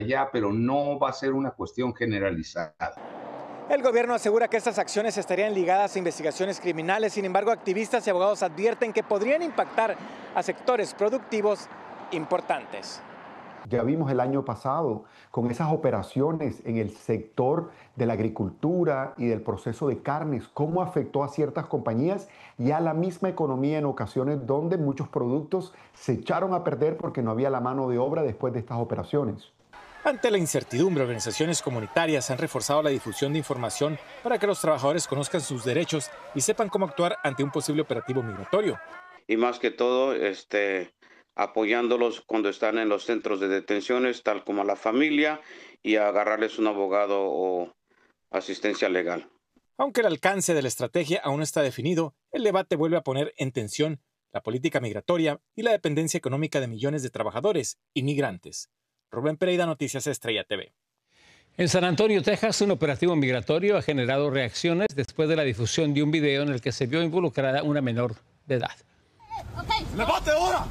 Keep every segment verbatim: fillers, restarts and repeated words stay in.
allá, pero no va a ser una cuestión generalizada. El gobierno asegura que estas acciones estarían ligadas a investigaciones criminales. Sin embargo, activistas y abogados advierten que podrían impactar a sectores productivos importantes. Ya vimos el año pasado con esas operaciones en el sector de la agricultura y del proceso de carnes, cómo afectó a ciertas compañías y a la misma economía en ocasiones donde muchos productos se echaron a perder porque no había la mano de obra después de estas operaciones. Ante la incertidumbre, organizaciones comunitarias han reforzado la difusión de información para que los trabajadores conozcan sus derechos y sepan cómo actuar ante un posible operativo migratorio. Y más que todo, este, apoyándolos cuando están en los centros de detenciones, tal como a la familia, y a agarrarles un abogado o asistencia legal. Aunque el alcance de la estrategia aún no está definido, el debate vuelve a poner en tensión la política migratoria y la dependencia económica de millones de trabajadores y migrantes. Rubén Pereira, Noticias Estrella T V. En San Antonio, Texas, un operativo migratorio ha generado reacciones después de la difusión de un video en el que se vio involucrada una menor de edad. ¡Levante ahora!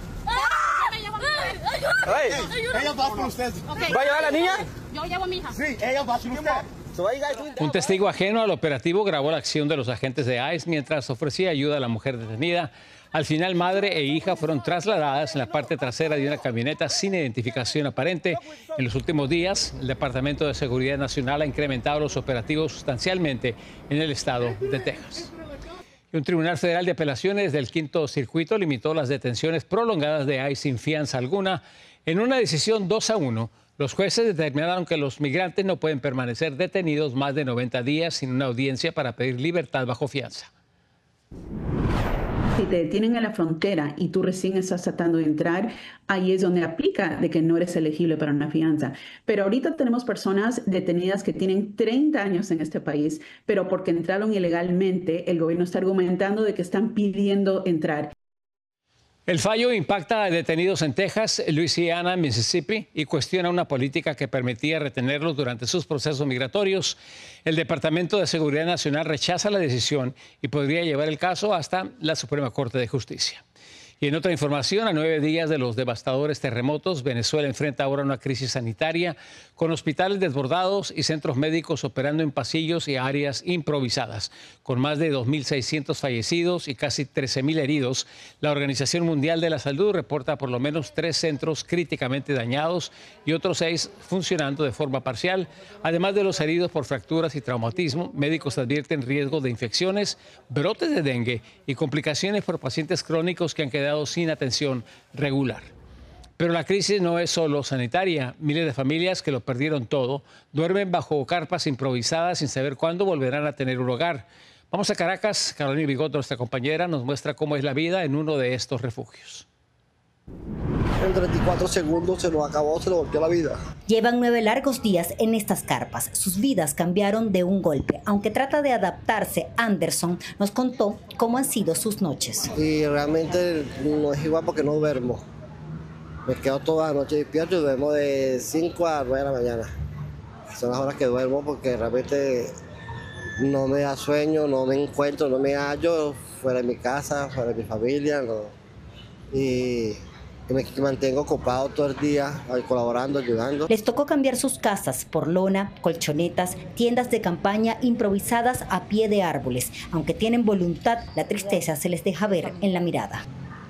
Hey, ella va con usted. Okay. ¿Va a llevar a la niña? Yo llevo a mi hija. Sí, ella va con usted. Un testigo ajeno al operativo grabó la acción de los agentes de ICE mientras ofrecía ayuda a la mujer detenida. Al final, madre e hija fueron trasladadas en la parte trasera de una camioneta sin identificación aparente. En los últimos días, el Departamento de Seguridad Nacional ha incrementado los operativos sustancialmente en el estado de Texas. Y un tribunal federal de apelaciones del Quinto Circuito limitó las detenciones prolongadas de ICE sin fianza alguna. En una decisión dos a uno, los jueces determinaron que los migrantes no pueden permanecer detenidos más de noventa días sin una audiencia para pedir libertad bajo fianza. Si te detienen en la frontera y tú recién estás tratando de entrar, ahí es donde aplica de que no eres elegible para una fianza. Pero ahorita tenemos personas detenidas que tienen treinta años en este país, pero porque entraron ilegalmente, el gobierno está argumentando de que están pidiendo entrar. El fallo impacta a detenidos en Texas, Luisiana, Mississippi y cuestiona una política que permitía retenerlos durante sus procesos migratorios. El Departamento de Seguridad Nacional rechaza la decisión y podría llevar el caso hasta la Suprema Corte de Justicia. Y en otra información, a nueve días de los devastadores terremotos, Venezuela enfrenta ahora una crisis sanitaria con hospitales desbordados y centros médicos operando en pasillos y áreas improvisadas. Con más de dos mil seiscientos fallecidos y casi trece mil heridos, la Organización Mundial de la Salud reporta por lo menos tres centros críticamente dañados y otros seis funcionando de forma parcial. Además de los heridos por fracturas y traumatismo, médicos advierten riesgo de infecciones, brotes de dengue y complicaciones por pacientes crónicos que han quedado sin atención regular. Pero la crisis no es solo sanitaria. Miles de familias que lo perdieron todo duermen bajo carpas improvisadas sin saber cuándo volverán a tener un hogar. Vamos a Caracas. Carolina Bigot, nuestra compañera, nos muestra cómo es la vida en uno de estos refugios. En treinta y cuatro segundos se nos acabó, se nos volteó la vida. Llevan nueve largos días en estas carpas. Sus vidas cambiaron de un golpe. Aunque trata de adaptarse, Anderson nos contó cómo han sido sus noches. Y realmente no es igual porque no duermo. Me quedo toda la noche despierto y duermo de cinco a nueve de la mañana. Son las horas que duermo porque realmente no me da sueño, no me encuentro, no me hallo fuera de mi casa, fuera de mi familia. No. Y me mantengo ocupado todo el día, colaborando, ayudando. Les tocó cambiar sus casas por lona, colchonetas, tiendas de campaña improvisadas a pie de árboles. Aunque tienen voluntad, la tristeza se les deja ver en la mirada.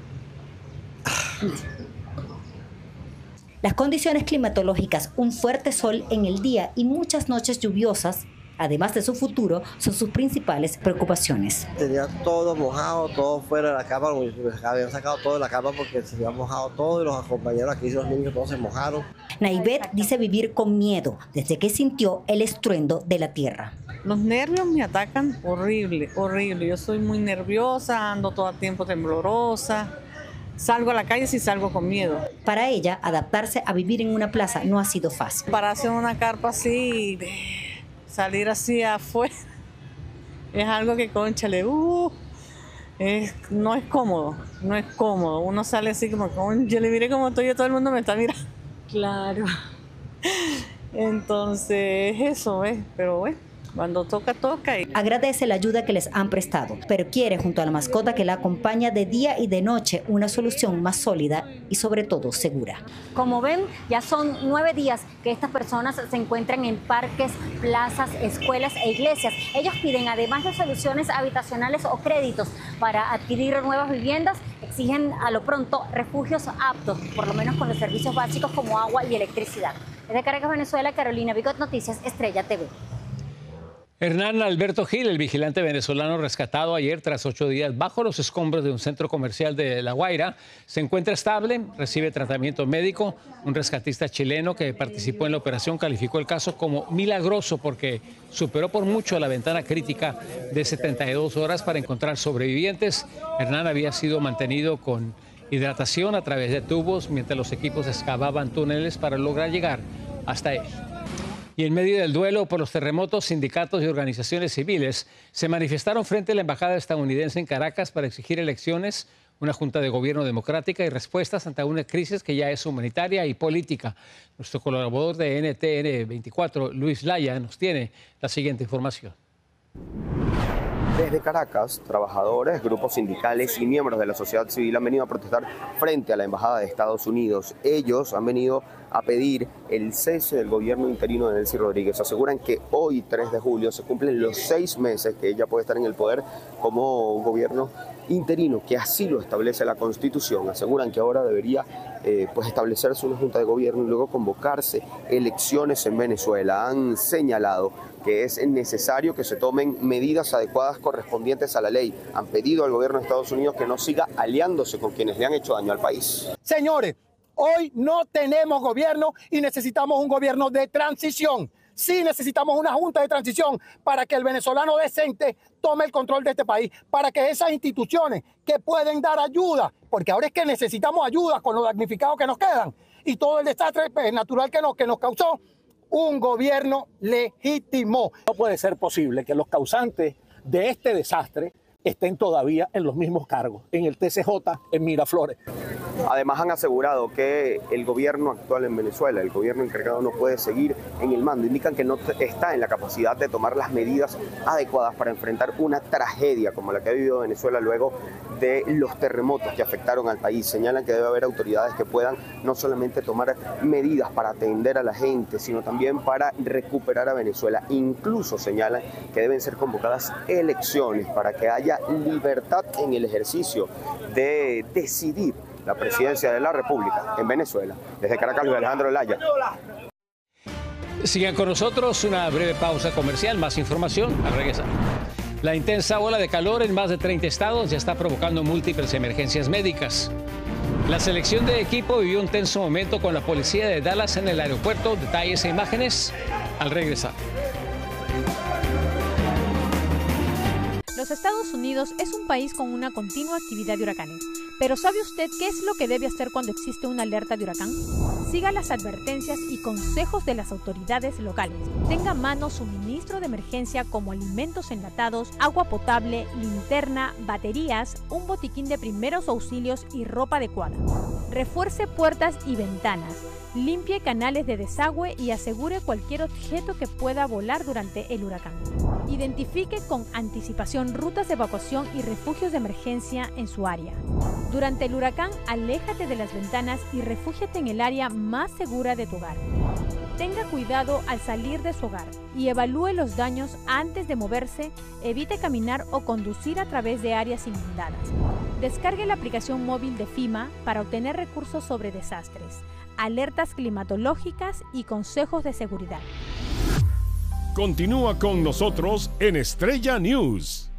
Las condiciones climatológicas, un fuerte sol en el día y muchas noches lluviosas, además de su futuro, son sus principales preocupaciones. Tenía todo mojado, todo fuera de la cama, habían sacado todo de la cama porque se había mojado todo y los compañeros aquí, los niños, todos se mojaron. Naivet dice vivir con miedo desde que sintió el estruendo de la tierra. Los nervios me atacan horrible, horrible. Yo soy muy nerviosa, ando todo el tiempo temblorosa. Salgo a la calle si salgo con miedo. Para ella, adaptarse a vivir en una plaza no ha sido fácil. Para hacer una carpa así, salir así afuera, es algo que, cónchale, uh, es, no es cómodo, no es cómodo. Uno sale así como, yo le miré como estoy y todo el mundo me está mirando. Claro. Entonces, eso, ¿ves? Pero, ¿ves? Cuando toca, toca. Y... Agradece la ayuda que les han prestado, pero quiere, junto a la mascota que la acompaña de día y de noche, una solución más sólida y sobre todo segura. Como ven, ya son nueve días que estas personas se encuentran en parques, plazas, escuelas e iglesias. Ellos piden, además de soluciones habitacionales o créditos para adquirir nuevas viviendas, exigen a lo pronto refugios aptos, por lo menos con los servicios básicos como agua y electricidad. Desde Caracas, Venezuela, Carolina Bigot, Noticias Estrella T V. Hernán Alberto Gil, el vigilante venezolano rescatado ayer tras ocho días bajo los escombros de un centro comercial de La Guaira, se encuentra estable, recibe tratamiento médico. Un rescatista chileno que participó en la operación calificó el caso como milagroso porque superó por mucho la ventana crítica de setenta y dos horas para encontrar sobrevivientes. Hernán había sido mantenido con hidratación a través de tubos mientras los equipos excavaban túneles para lograr llegar hasta él. Y en medio del duelo por los terremotos, sindicatos y organizaciones civiles se manifestaron frente a la embajada estadounidense en Caracas para exigir elecciones, una junta de gobierno democrática y respuestas ante una crisis que ya es humanitaria y política. Nuestro colaborador de N T N veinticuatro, Luis Laya, nos tiene la siguiente información. Desde Caracas, trabajadores, grupos sindicales y miembros de la sociedad civil han venido a protestar frente a la Embajada de Estados Unidos. Ellos han venido a pedir el cese del gobierno interino de Delcy Rodríguez. Aseguran que hoy, tres de julio, se cumplen los seis meses que ella puede estar en el poder como gobierno interino, que así lo establece la Constitución. Aseguran que ahora debería eh, pues establecerse una junta de gobierno y luego convocarse elecciones en Venezuela. Han señalado que es necesario que se tomen medidas adecuadas correspondientes a la ley. Han pedido al gobierno de Estados Unidos que no siga aliándose con quienes le han hecho daño al país. Señores, hoy no tenemos gobierno y necesitamos un gobierno de transición. Sí necesitamos una junta de transición para que el venezolano decente tome el control de este país, para que esas instituciones que pueden dar ayuda, porque ahora es que necesitamos ayuda con los damnificados que nos quedan y todo el desastre natural que nos, que nos causó, un gobierno legítimo. No puede ser posible que los causantes de este desastre estén todavía en los mismos cargos, en el T C J, en Miraflores. Además han asegurado que el gobierno actual en Venezuela, el gobierno encargado, no puede seguir en el mando. Indican que no está en la capacidad de tomar las medidas adecuadas para enfrentar una tragedia como la que ha vivido Venezuela luego de los terremotos que afectaron al país. Señalan que debe haber autoridades que puedan no solamente tomar medidas para atender a la gente, sino también para recuperar a Venezuela. Incluso señalan que deben ser convocadas elecciones para que haya libertad en el ejercicio de decidir la presidencia de la República en Venezuela. Desde Caracas, Luis Alejandro Laya. Sigan con nosotros, una breve pausa comercial, más información al regresar. La intensa ola de calor en más de treinta estados ya está provocando múltiples emergencias médicas. La selección de equipo vivió un tenso momento con la policía de Dallas en el aeropuerto. Detalles e imágenes al regresar. Los Estados Unidos es un país con una continua actividad de huracanes. Pero ¿sabe usted qué es lo que debe hacer cuando existe una alerta de huracán? Siga las advertencias y consejos de las autoridades locales. Tenga a mano suministro de emergencia como alimentos enlatados, agua potable, linterna, baterías, un botiquín de primeros auxilios y ropa adecuada. Refuerce puertas y ventanas. Limpie canales de desagüe y asegure cualquier objeto que pueda volar durante el huracán. Identifique con anticipación rutas de evacuación y refugios de emergencia en su área. Durante el huracán, aléjate de las ventanas y refúgiate en el área más segura de tu hogar. Tenga cuidado al salir de su hogar y evalúe los daños antes de moverse. Evite caminar o conducir a través de áreas inundadas. Descargue la aplicación móvil de FEMA para obtener recursos sobre desastres, alertas climatológicas y consejos de seguridad. Continúa con nosotros en Estrella News.